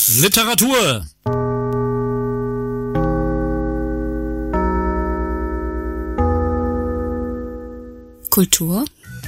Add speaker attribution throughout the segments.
Speaker 1: Literatur.
Speaker 2: Kultur.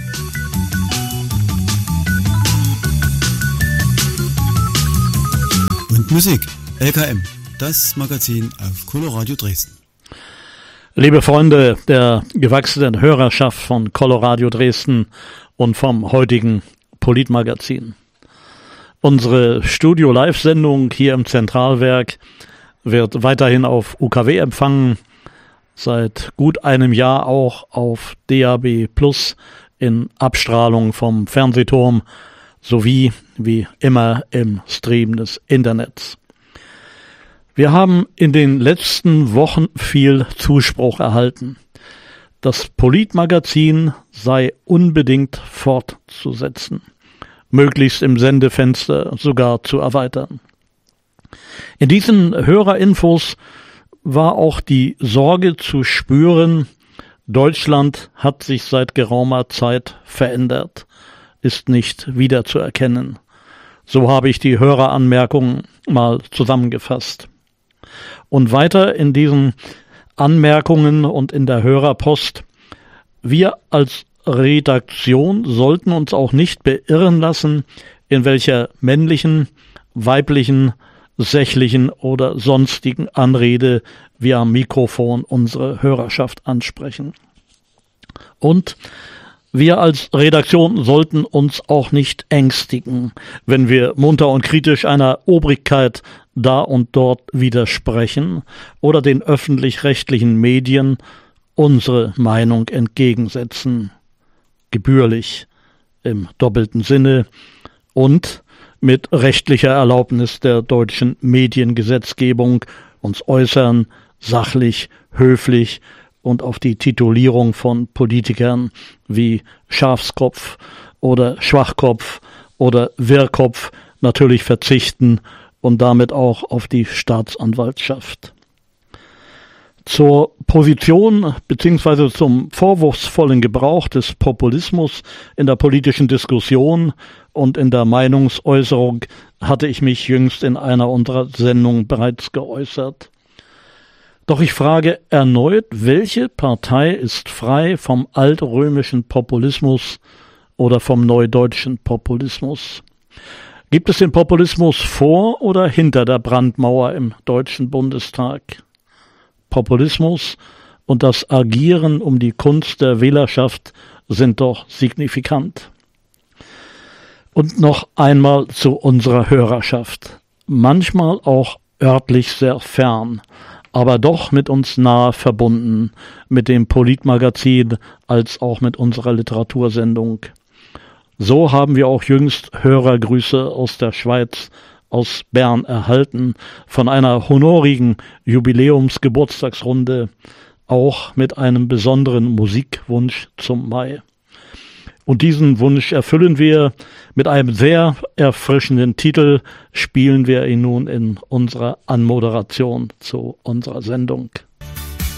Speaker 3: Und Musik. LKM, das Magazin auf Coloradio Dresden.
Speaker 4: Liebe Freunde der gewachsenen Hörerschaft von Coloradio Dresden und vom heutigen Politmagazin. Unsere Studio-Live-Sendung hier im Zentralwerk wird weiterhin auf UKW empfangen, seit gut einem Jahr auch auf DAB+ in Abstrahlung vom Fernsehturm sowie wie immer im Stream des Internets. Wir haben in den letzten Wochen viel Zuspruch erhalten. Das Politmagazin sei unbedingt fortzusetzen, möglichst im Sendefenster sogar zu erweitern. In diesen Hörerinfos war auch die Sorge zu spüren, Deutschland hat sich seit geraumer Zeit verändert, ist nicht wiederzuerkennen. So habe ich die Höreranmerkungen mal zusammengefasst. Und weiter in diesen Anmerkungen und in der Hörerpost: Wir als Redaktion sollten uns auch nicht beirren lassen, in welcher männlichen, weiblichen, sächlichen oder sonstigen Anrede wir am Mikrofon unsere Hörerschaft ansprechen. Und wir als Redaktion sollten uns auch nicht ängstigen, wenn wir munter und kritisch einer Obrigkeit da und dort widersprechen oder den öffentlich-rechtlichen Medien unsere Meinung entgegensetzen, gebührlich im doppelten Sinne und mit rechtlicher Erlaubnis der deutschen Mediengesetzgebung uns äußern, sachlich, höflich und auf die Titulierung von Politikern wie Schafskopf oder Schwachkopf oder Wirrkopf natürlich verzichten und damit auch auf die Staatsanwaltschaft. Zur Position bzw. zum vorwurfsvollen Gebrauch des Populismus in der politischen Diskussion und in der Meinungsäußerung hatte ich mich jüngst in einer unserer Sendungen bereits geäußert. Doch ich frage erneut, welche Partei ist frei vom altrömischen Populismus oder vom neudeutschen Populismus? Gibt es den Populismus vor oder hinter der Brandmauer im Deutschen Bundestag? Populismus und das Agieren um die Kunst der Wählerschaft sind doch signifikant. Und noch einmal zu unserer Hörerschaft. Manchmal auch örtlich sehr fern, aber doch mit uns nahe verbunden, mit dem Politmagazin als auch mit unserer Literatursendung. So haben wir auch jüngst Hörergrüße aus der Schweiz, aus Bern erhalten, von einer honorigen Jubiläumsgeburtstagsrunde, auch mit einem besonderen Musikwunsch zum Mai. Und diesen Wunsch erfüllen wir mit einem sehr erfrischenden Titel, spielen wir ihn nun in unserer Anmoderation zu unserer Sendung.